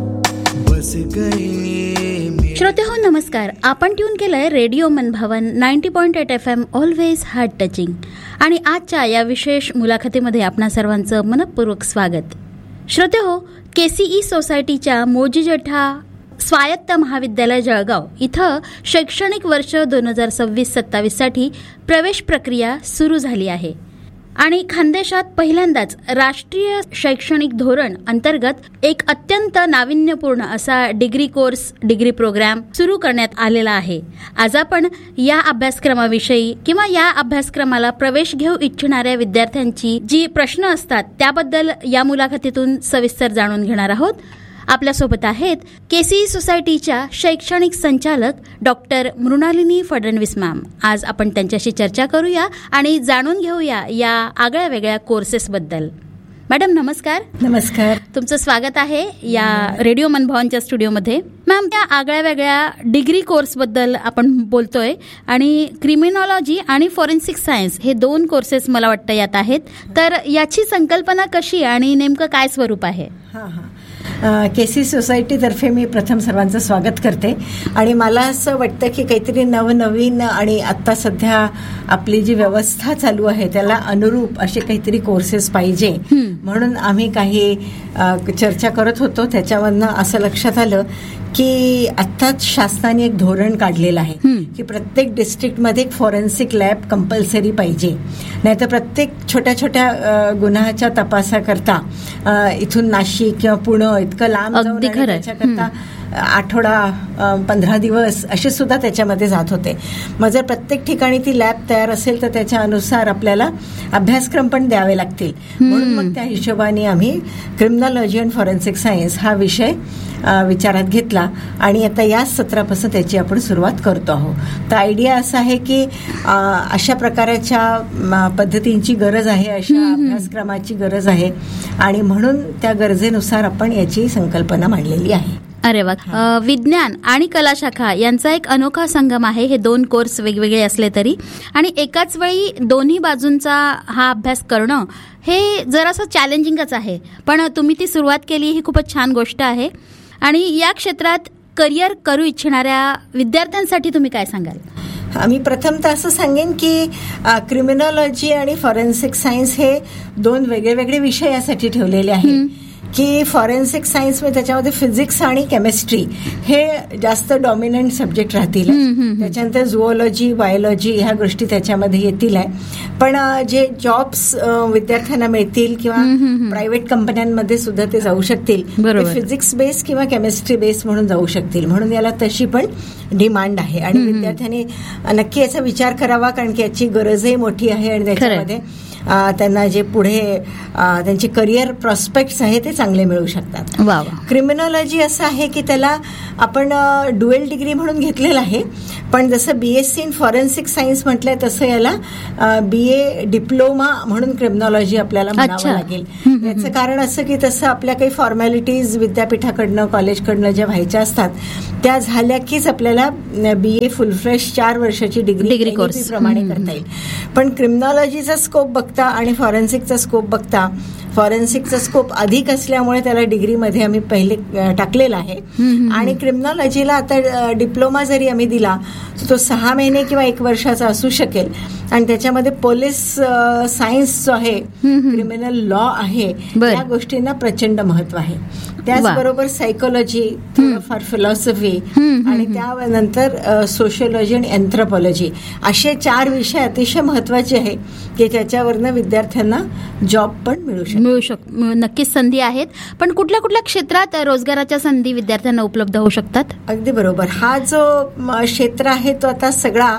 नमस्कार. आपण ट्यून केलंय रेडिओ मनभावन ninety point eight F am always heart touching. आणि आजच्या या विशेष मुलाखतीमध्ये आपणा सर्वांचं मनपूर्वक स्वागत. श्रोते हो, केसीई सोसायटीच्या मोजी जेठा स्वायत्त महाविद्यालय जळगाव इथं शैक्षणिक वर्ष दोन हजार सव्वीस सत्तावीस साठी प्रवेश प्रक्रिया सुरू झाली आहे. आणि खानदेशात पहिल्यांदाच राष्ट्रीय शैक्षणिक धोरण अंतर्गत एक अत्यंत नाविन्यपूर्ण असा डिग्री कोर्स डिग्री प्रोग्राम सुरू करण्यात आलेला आहे. आज आपण या अभ्यासक्रमाविषयी किंवा या अभ्यासक्रमाला प्रवेश घेऊ इच्छिणाऱ्या विद्यार्थ्यांची जी प्रश्न असतात त्याबद्दल या मुलाखतीतून सविस्तर जाणून घेणार आहोत. आपल्यासोबत आहेत केसीई सोसायटीच्या शैक्षणिक संचालक डॉक्टर मृणालिनी फडणवीस मॅम. आज आपण त्यांच्याशी चर्चा करूया आणि जाणून घेऊया या आगळ्या वेगळ्या कोर्सेसबद्दल. मॅडम नमस्कार. नमस्कार. तुमचं स्वागत आहे या रेडिओ मनभावनच्या स्टुडिओमध्ये. मॅम, त्या आगळ्या वेगळ्या डिग्री कोर्सबद्दल आपण बोलतोय आणि क्रिमिनॉलॉजी आणि फॉरेन्सिक सायन्स हे दोन कोर्सेस मला वाटतं यात आहेत. तर याची संकल्पना कशी आणि नेमकं काय स्वरूप आहे? हां हां केसी सोसायटीतर्फे मी प्रथम सर्वांचं स्वागत करते. आणि मला असं वाटतं की काहीतरी नवनवीन आणि आत्ता सध्या आपली जी व्यवस्था चालू आहे त्याला अनुरूप असे काहीतरी कोर्सेस पाहिजे, म्हणून आम्ही काही चर्चा करत होतो. त्याच्यावरनं असं लक्षात आलं की आत्ताच शासनाने एक धोरण काढलेलं आहे की प्रत्येक डिस्ट्रिक्टमध्ये एक फॉरेन्सिक लॅब कंपल्सरी पाहिजे. नाहीतर प्रत्येक छोट्या छोट्या गुन्ह्याच्या तपासाकरता इथून नाशिक किंवा पुणे इतकं लांब जाऊन त्याच्याकरता आठवडा पंधरा दिवस असे सुद्धा त्याच्यामध्ये जात होते. मग जर प्रत्येक ठिकाणी ती लॅब तयार असेल तर त्याच्या अनुसार आपल्याला अभ्यासक्रम पण द्यावे लागतील. म्हणून मग त्या हिशोबाने आम्ही क्रिमिनॉलॉजी अँड फॉरेन्सिक सायन्स हा विषय विचारात घेतला आणि आता याच सत्रापासून त्याची आपण सुरुवात करतो आहोत. तर आयडिया असा आहे की अशा प्रकारच्या पद्धतींची गरज आहे, अशा अभ्यासक्रमाची गरज आहे आणि म्हणून त्या गरजेनुसार आपण याची संकल्पना मांडलेली आहे. अरे वा. विज्ञान आणि कला शाखा यांचा एक अनोखा संगम आहे. हे दोन कोर्स वेगवेगळे असले तरी आणि एकाच वेळी दोन्ही बाजूंचा हा अभ्यास करणं हे जरासं चॅलेंजिंगच आहे, पण तुम्ही ती सुरुवात केली ही खूपच छान गोष्ट आहे. आणि या क्षेत्रात करिअर करू इच्छिणाऱ्या विद्यार्थ्यांसाठी तुम्ही काय सांगाल? आम्ही प्रथमतः असं सांगेन की क्रिमिनॉलॉजी आणि फॉरेन्सिक सायन्स हे दोन वेगळे वेगळे विषय यासाठी ठेवलेले आहेत की फॉरेन्सिक सायन्स मध्ये त्याच्यामध्ये फिजिक्स आणि केमिस्ट्री हे जास्त डॉमिनंट सब्जेक्ट राहतील. त्याच्यानंतर झुओलॉजी बायोलॉजी ह्या गोष्टी त्याच्यामध्ये येतील आहे. पण जे जॉब्स विद्यार्थ्यांना मिळतील किंवा प्रायव्हेट कंपन्यांमध्ये सुद्धा ते जाऊ शकतील, ते फिजिक्स बेस किंवा केमिस्ट्री बेस म्हणून जाऊ शकतील. म्हणून याला तशी पण डिमांड आहे आणि विद्यार्थ्यांनी नक्की याचा विचार करावा, कारण की याची गरजही मोठी आहे आणि त्याच्यामध्ये त्यांना जे पुढे त्यांचे करिअर प्रॉस्पेक्ट्स आहे ते चांगले मिळू शकतात. क्रिमिनॉलॉजी असं आहे की त्याला आपण ड्युएल डिग्री म्हणून घेतलेलं आहे, पण जसं बीएससी इन फॉरेन्सिक सायन्स म्हटलंय तसं याला बीए डिप्लोमा म्हणून क्रिमिनॉलॉजी आपल्याला म्हणावं लागेल. याचं कारण असं की तसं आपल्या काही फॉर्मॅलिटीज विद्यापीठाकडनं कॉलेजकडनं ज्या व्हायच्या असतात त्या झाल्या कीच आपल्याला बीए फुल फ्रेश चार वर्षाची डिग्री डिग्री कोर्स प्रमाणे करता येईल. पण क्रिमिनॉलॉजीचा स्कोप बघता आणि फॉरेन्सिकचा स्कोप बघता फॉरेन्सिकचा स्कोप अधिक असल्यामुळे त्याला डिग्रीमध्ये आम्ही पहिले टाकलेला आहे. आणि क्रिमिनॉलॉजीला आता डिप्लोमा जरी आम्ही दिला तर तो सहा महिने किंवा एक वर्षाचा असू शकेल आणि त्याच्यामध्ये पोलीस सायन्स जो आहे, क्रिमिनल लॉ आहे, या गोष्टींना प्रचंड महत्व आहे. त्याचबरोबर सायकोलॉजी, थोडंफार फिलॉसॉफी आणि त्यानंतर सोशियोलॉजी आणि एन्थ्रोपॉलॉजी असे चार विषय अतिशय महत्वाचे आहे की त्याच्यावरनं विद्यार्थ्यांना जॉब पण मिळू शकतो. मिळू शक नक्कीच संधी आहेत. पण कुठल्या कुठल्या क्षेत्रात रोजगाराच्या संधी विद्यार्थ्यांना उपलब्ध होऊ शकतात? अगदी बरोबर. हा जो क्षेत्र आहे तो आता सगळा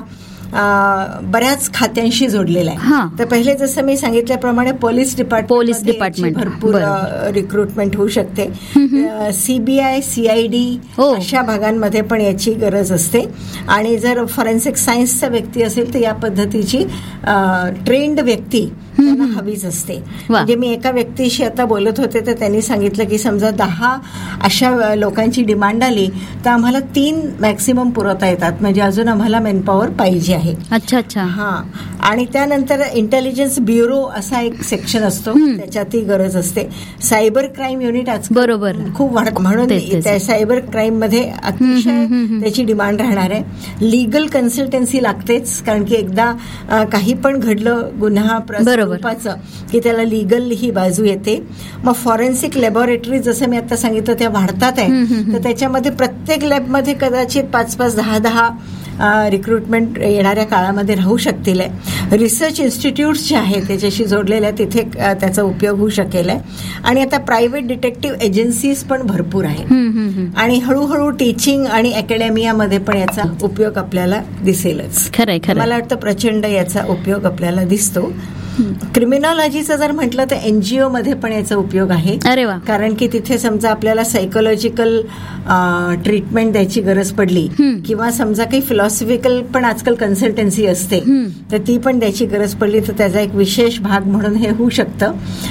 बऱ्याच खात्यांशी जोडलेला आहे. तर पहिले जसं मी सांगितल्याप्रमाणे पोलीस डिपार्टमेंट पोलीस डिपार्टमेंट भरपूर रिक्रुटमेंट होऊ शकते. सीबीआय, सीआयडी अशा भागांमध्ये पण याची गरज असते. आणि जर फॉरेन्सिक सायन्सचा व्यक्ती असेल तर या पद्धतीची ट्रेंड व्यक्ती त्यांना हवीच असते. म्हणजे मी एका व्यक्तीशी आता बोलत होते तर त्यांनी सांगितलं की समजा दहा अशा लोकांची डिमांड आली तर आम्हाला तीन मॅक्सिमम पुरवता येतात, म्हणजे अजून आम्हाला मेनपॉवर पाहिजे आहे. आहे. अच्छा अच्छा. हा, आणि त्यानंतर इंटेलिजन्स ब्युरो असा एक सेक्शन असतो, त्याच्यातही गरज असते. सायबर क्राईम युनिट आज बरोबर खूप वाढत, म्हणून त्या सायबर क्राईम मध्ये अतिशय त्याची डिमांड राहणार आहे. लिगल कन्सल्टन्सी लागतेच, कारण की एकदा काही पण घडलं गुन्हा स्वरूपाचं की त्याला लिगल ही बाजू येते. मग फॉरेन्सिक लॅबोरेटरी जसं मी आता सांगितलं त्या वाढतात आहे, तर त्याच्यामध्ये प्रत्येक लॅबमध्ये कदाचित पाच पाच दहा दहा रिक्रुटमेंट येणाऱ्या काळामध्ये राहू शकतील. रिसर्च इन्स्टिट्यूट्स जे आहेत त्याच्याशी जोडलेल्या तिथे त्याचा उपयोग होऊ शकेल. आणि आता प्रायव्हेट डिटेक्टिव्ह एजन्सीज पण भरपूर आहेत, आणि हळूहळू टीचिंग आणि अकॅडमियामध्ये पण याचा उपयोग आपल्याला दिसेलच. खरंय खरं, मला वाटतं प्रचंड याचा उपयोग आपल्याला दिसतो. क्रिमिनॉलॉजीचं जर म्हटलं तर एनजीओ मध्ये पण याचा उपयोग आहे. अरे वा. कारण की तिथे समजा आपल्याला सायकोलॉजिकल ट्रीटमेंट द्यायची गरज पडली, किंवा समजा काही फिलॉसॉफिकल पण आजकाल कन्सल्टन्सी असते, तर ती पण द्यायची गरज पडली तर त्याचा एक विशेष भाग म्हणून हे होऊ शकतं.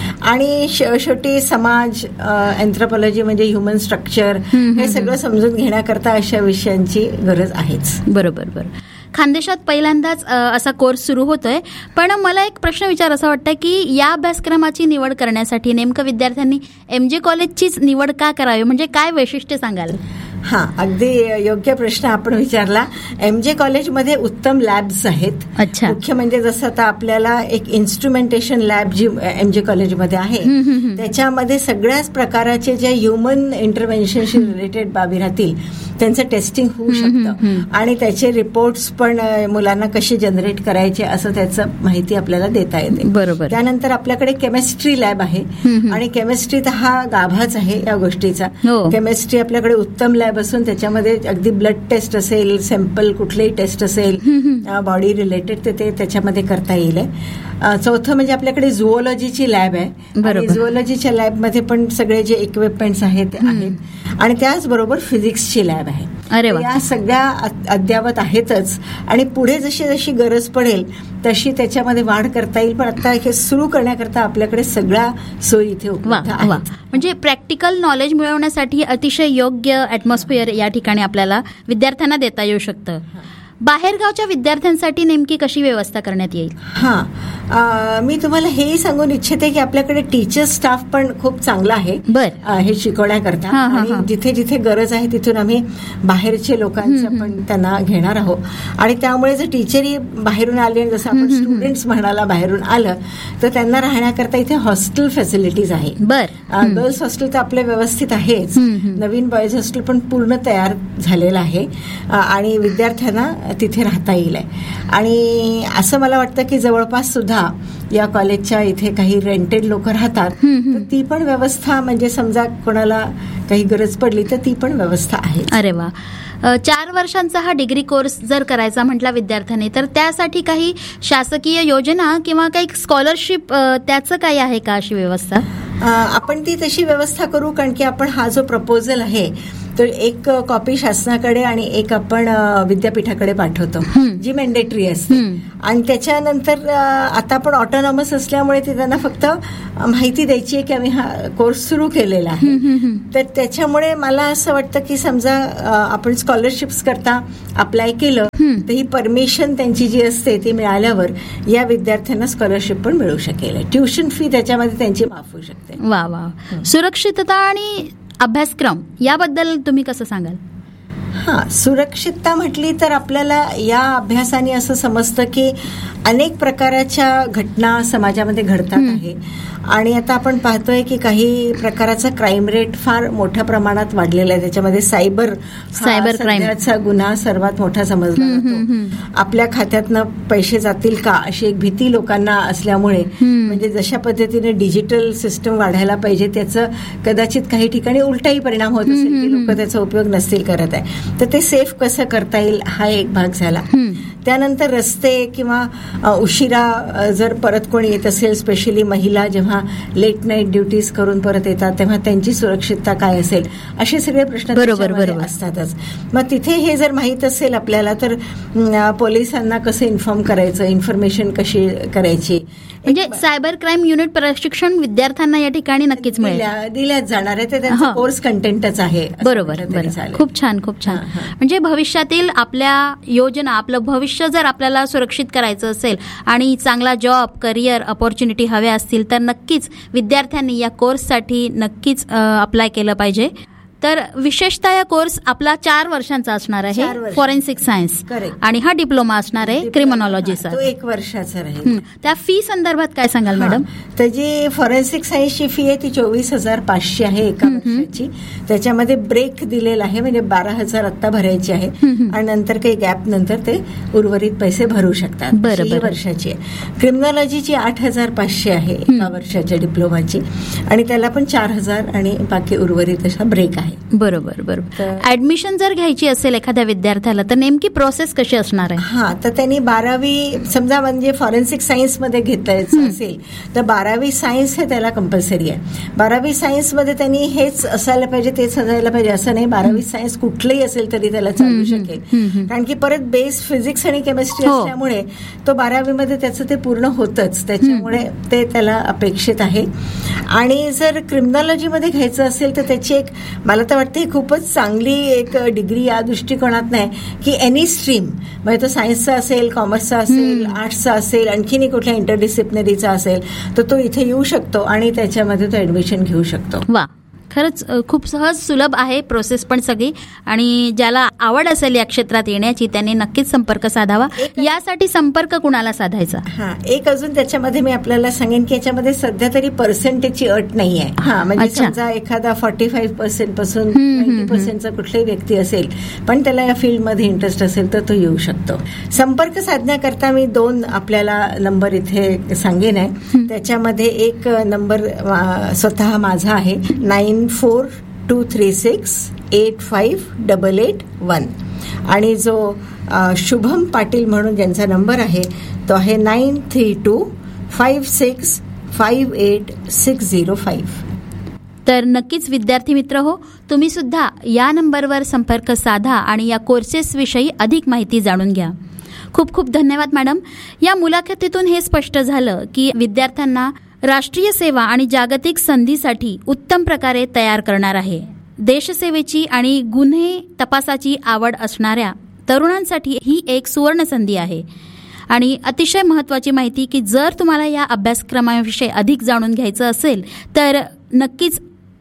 आणि शेवटी समाज, एन्थ्रोपॉलॉजी म्हणजे ह्युमन स्ट्रक्चर, हे सगळं समजून घेण्याकरता अशा विषयांची गरज आहेच. बरोबर बरोबर. खानदेशात पहिल्यांदाच असा कोर्स सुरू होतोय, पण मला एक प्रश्न विचारायचा वाटतं की या अभ्यासक्रमाची निवड करण्यासाठी नेमकं विद्यार्थ्यांनी एमजे कॉलेजचीच निवड का करावी, म्हणजे काय वैशिष्ट्य सांगाल? हा, अगदी योग्य प्रश्न आपण विचारला. एमजे कॉलेजमध्ये उत्तम लॅब्स आहेत. अच्छा. मुख्य म्हणजे जसं आता आपल्याला एक इन्स्ट्रुमेंटेशन लॅब जी एमजे कॉलेजमध्ये आहे, त्याच्यामध्ये सगळ्याच प्रकाराचे जे ह्युमन इंटरव्हेन्शनशी रिलेटेड बाबी राहतील त्यांचं टेस्टिंग होऊ शकतं, आणि त्याचे रिपोर्ट्स पण मुलांना कसे जनरेट करायचे असं त्याचं माहिती आपल्याला देता येते. बरोबर. त्यानंतर आपल्याकडे केमिस्ट्री लॅब आहे, आणि केमिस्ट्री तर हा गाभाच आहे या गोष्टीचा. केमिस्ट्री आपल्याकडे उत्तम लॅब असून त्याच्यामध्ये अगदी ब्लड टेस्ट असेल, सॅम्पल कुठलेही टेस्ट असेल बॉडी रिलेटेड ते ते त्याच्यामध्ये करता येईल. चौथं म्हणजे आपल्याकडे झुओलॉजीची लॅब आहे, झुओलॉजीच्या लॅबमध्ये पण सगळे जे इक्विपमेंट्स आहेत ते आहेत, आणि त्याचबरोबर फिजिक्सची लॅब आहे. या सगळ्या अद्यावत आहेतच, आणि पुढे जशी जशी गरज पडेल तशी त्याच्यामध्ये वाढ करता येईल. पण आता हे सुरू करण्याकरता आपल्याकडे सगळ्या सोयी इथे उपलब्ध आहेत. म्हणजे प्रॅक्टिकल नॉलेज मिळवण्यासाठी अतिशय योग्य ॲटमॉस्फिअर या ठिकाणी आपल्याला विद्यार्थ्यांना देता येऊ शकतं. बाहेरगावच्या विद्यार्थ्यांसाठी नेमकी कशी व्यवस्था करण्यात येईल? हा, मी तुम्हाला हेही सांगून इच्छिते की आपल्याकडे टीचर स्टाफ पण खूप चांगला आहे हे शिकवण्याकरता, आणि जिथे जिथे गरज आहे तिथून आम्ही बाहेरचे लोकांचं पण त्यांना घेणार आहोत. आणि त्यामुळे जर टीचरही बाहेरून आले, जसं आपण स्टुडंट्स म्हणाला बाहेरून आलं, तर त्यांना राहण्याकरता इथे हॉस्टेल फॅसिलिटीज आहे. गर्ल्स हॉस्टेल तर आपले व्यवस्थित आहेच, नवीन बॉईज हॉस्टेल पण पूर्ण तयार झालेलं आहे, आणि विद्यार्थ्यांना तिथे राहता येईल. आणि असं मला वाटतं की जवळपास सुद्धा या कॉलेजच्या इथे काही रेंटेड लोक राहतात, तर ती पण व्यवस्था म्हणजे समजा कोणाला काही गरज पडली तर ती पण व्यवस्था आहे. अरे वा. चार वर्षांचा हा डिग्री कोर्स जर करायचा म्हटला विद्यार्थ्याने, तर त्यासाठी काही शासकीय योजना किंवा काही स्कॉलरशिप त्याचं काही आहे का अशी व्यवस्था? आपण ती तशी व्यवस्था करू, कारण की आपण हा जो प्रपोजल आहे तर एक कॉपी शासनाकडे आणि एक आपण विद्यापीठाकडे पाठवतो जी मॅन्डेटरी असते, आणि त्याच्यानंतर आता आपण ऑटोनॉमस असल्यामुळे ते त्यांना फक्त माहिती द्यायची आहे की आम्ही हा कोर्स सुरू केलेला आहे. तर त्याच्यामुळे मला असं वाटतं की समजा आपण स्कॉलरशिप्स करता अप्लाय केलं तर ही परमिशन त्यांची जी असते ती मिळाल्यावर या विद्यार्थ्यांना स्कॉलरशिप पण मिळू शकेल. ट्युशन फी त्याच्यामध्ये त्यांची माफ होऊ शकते. वा वा. सुरक्षितता आणि अभ्यासक्रम याबद्दल तुम्ही कसं सांगाल? हा, सुरक्षितता म्हटली तर आपल्याला या अभ्यासाने असं समजतं की अनेक प्रकारच्या घटना समाजामध्ये घडतात आहे, आणि आता आपण पाहतोय की काही प्रकाराचा क्राईम रेट फार मोठ्या प्रमाणात वाढलेला आहे. त्याच्यामध्ये सायबर सायबर क्राईमचा गुन्हा सर्वात मोठा समजला जातो. आपल्या खात्यातनं पैसे जातील का अशी एक भीती लोकांना असल्यामुळे, म्हणजे जशा पद्धतीने डिजिटल सिस्टम वाढायला पाहिजे त्याचं कदाचित काही ठिकाणी उलटाही परिणाम होत असेल की लोक त्याचा उपयोग नसतील करत आहे, तर ते सेफ कसं करता येईल हा एक भाग झाला. त्यानंतर रस्ते किंवा उशिरा जर परत कोणी येत असेल, स्पेशली महिला जेव्हा लेट नाईट ड्युटीज करून परत येतात तेव्हा त्यांची सुरक्षितता काय असेल, असे सगळे प्रश्न असतातच. मग तिथे हे जर माहीत असेल आपल्याला तर पोलिसांना कसं इन्फॉर्म करायचं, इन्फॉर्मेशन कशी करायची, म्हणजे सायबर क्राईम युनिट प्रशिक्षण विद्यार्थ्यांना या ठिकाणी नक्कीच मिळेल, दिल्याच जाणार आहे. ते त्यांचं कोर्स कंटेंटच आहे. बरोबर बरोबर. खूप छान खूप छान. म्हणजे भविष्यातील आपल्या योजना, आपलं भविष्य जर आपल्याला सुरक्षित करायचं असेल आणि चांगला जॉब, करिअर अपॉर्च्युनिटी हव्या असतील तर नक्कीच विद्यार्थ्यांनी या कोर्ससाठी नक्कीच अप्लाय केलं पाहिजे. तर विशेषतः या कोर्स आपला चार वर्षांचा असणार आहे, फॉरेन्सिक सायन्स, आणि हा डिप्लोमा असणार आहे क्रिमिनॉलॉजीचा, तो एक वर्षाचा राहील. त्या फी संदर्भात काय सांगाल मॅडम? तर जी फॉरेन्सिक सायन्सची फी आहे ती चोवीस हजार पाचशे आहे एका वर्षाची. त्याच्यामध्ये ब्रेक दिलेला आहे, म्हणजे बारा हजार आत्ता भरायचे आहे आणि नंतर काही गॅप नंतर ते उर्वरित पैसे भरू शकतात. ही वर्षाची आहे. क्रिमिनॉलॉजीची आठ हजार पाचशे आहे एका वर्षाच्या डिप्लोमाची, आणि त्याला पण चार हजार आणि बाकी उर्वरित असा ब्रेक आहे. बरोबर बरोबर. ऍडमिशन जर घ्यायची असेल एखाद्या विद्यार्थ्याला तर नेमकी प्रोसेस कशी असणार आहे? हा, तर त्यांनी बारावी समजा म्हणजे फॉरेन्सिक सायन्स मध्ये घेतायचं असेल तर बारावी सायन्स हे त्याला कंपल्सरी आहे. बारावी सायन्स मध्ये त्यांनी हेच असायला पाहिजे तेच असायला पाहिजे असं नाही. बारावी सायन्स कुठलंही असेल तरी त्याला चालू शकेल, कारण की परत बेस फिजिक्स आणि केमिस्ट्री असल्यामुळे तो बारावीमध्ये त्याचं ते पूर्ण होतच. त्याच्यामुळे ते त्याला अपेक्षित आहे. आणि जर क्रिमिनॉलॉजीमध्ये घ्यायचं असेल तर त्याची एक मला तर वाटते खूपच चांगली एक डिग्री या दृष्टिकोनात नाही की एनी स्ट्रीम, म्हणजे तो सायन्सचा असेल, कॉमर्सचा असेल, आर्ट्सचा असेल, आणखीनही कुठल्या इंटरडिसिप्लिनरीचा असेल तर तो इथे येऊ शकतो आणि त्याच्यामध्ये तो ऍडमिशन घेऊ शकतो. वा, खरंच खूप सहज सुलभ आहे प्रोसेस पण सगळी. आणि ज्याला आवड असेल या क्षेत्रात येण्याची त्यांनी नक्कीच संपर्क साधावा. यासाठी संपर्क कुणाला साधायचा? हा, एक अजून त्याच्यामध्ये मी आपल्याला सांगेन की याच्यामध्ये सध्या तरी पर्सेंटेजची अट नाही आहे. हा, म्हणजे समजा एखादा फॉर्टी फाईव्ह पर्सेंट पासून नाईन्टी पर्सेंटचा कुठलाही व्यक्ती असेल पण त्याला या फील्डमध्ये इंटरेस्ट असेल तर तो येऊ शकतो. संपर्क साधण्याकरता मी दोन आपल्याला नंबर इथे सांगेन आहे. त्याच्यामध्ये एक नंबर स्वतः माझा आहे, nine four to three six eight five double eight one, आणि जो शुभम पाटील म्हणून ज्यांचा नंबर आहे तो आहे nine three to five six five eight six zero five. तर नक्कीच विद्यार्थी मित्र हो, तुम्ही सुद्धा या नंबरवर संपर्क साधा आणि या कोर्सेस विषयी अधिक माहिती जाणून घ्या. खूप खूप धन्यवाद मॅडम. या मुलाखतीतून हे स्पष्ट झालं की विद्यार्थ्यांना राष्ट्रीय सेवा आणि जागतिक संधीसाठी उत्तम प्रकारे तयार करणार आहे. देशसेवेची आणि गुन्हे तपासाची आवड असणाऱ्या तरुणांसाठी ही एक सुवर्ण संधी आहे. आणि अतिशय महत्त्वाची माहिती की जर तुम्हाला या अभ्यासक्रमाविषयी अधिक जाणून घ्यायचं असेल तर नक्कीच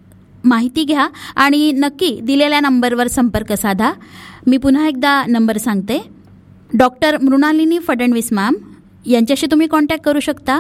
माहिती घ्या आणि नक्की दिलेल्या नंबरवर संपर्क साधा. मी पुन्हा एकदा नंबर सांगते. डॉक्टर मृणालिनी फडणवीस मॅम यांच्याशी तुम्ही कॉन्टॅक्ट करू शकता.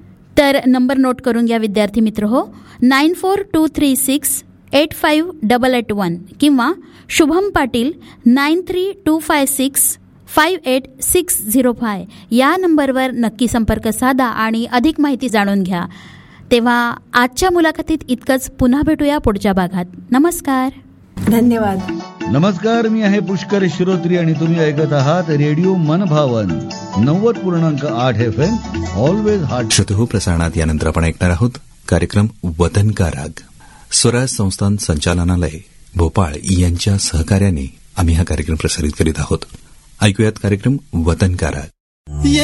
तर नंबर नोट करून घ्या विद्यार्थी मित्र हो, nine four to three six eight five double eight one किंवा Shubham Patil nine three to five six five eight six zero five या नंबरवर नक्की संपर्क साधा आणि अधिक माहिती जाणून घ्या. तेव्हा आजच्या मुलाखतीत इतकंच. पुन्हा भेटूया पुढच्या भागात. नमस्कार. धन्यवाद. नमस्कार, मी आहे पुष्कर श्रोत्री आणि तुम्ही ऐकत आहात रेडिओ मनभावन नव्वद पूर्णांक आठ एफ एम ऑलवेज हार्ट. श्रोते प्रसारणात यानंतर आपण ऐकणार आहोत कार्यक्रम वतन का राग. स्वराज संस्थान संचालनालय भोपाळ यांच्या सहकार्याने आम्ही हा कार्यक्रम प्रसारित करीत आहोत. ऐकूयात कार्यक्रम वतन का राग.